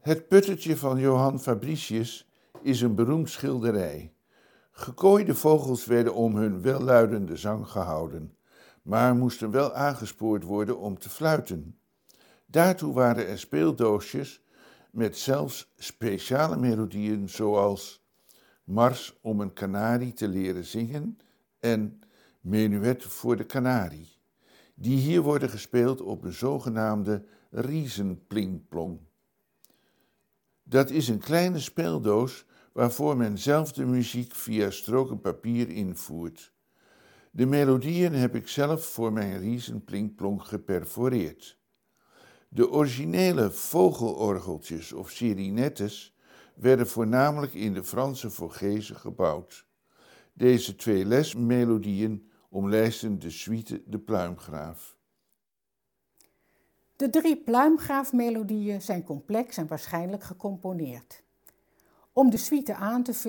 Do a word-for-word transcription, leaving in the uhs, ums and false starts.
Het puttertje van Johann Fabricius is een beroemd schilderij. Gekooide vogels werden om hun welluidende zang gehouden, maar moesten wel aangespoord worden om te fluiten. Daartoe waren er speeldoosjes met zelfs speciale melodieën zoals Mars om een kanarie te leren zingen en Menuet voor de kanarie, die hier worden gespeeld op een zogenaamde riezenplingplong. Dat is een kleine speeldoos waarvoor men zelf de muziek via stroken papier invoert. De melodieën heb ik zelf voor mijn riezenplingplong geperforeerd. De originele vogelorgeltjes of sirinettes werden voornamelijk in de Franse Vogese gebouwd. Deze twee lesmelodieën omlijsten de suite De Pluimgraaf. De drie Pluimgraaf-melodieën zijn complex en waarschijnlijk gecomponeerd. Om de suite aan te vullen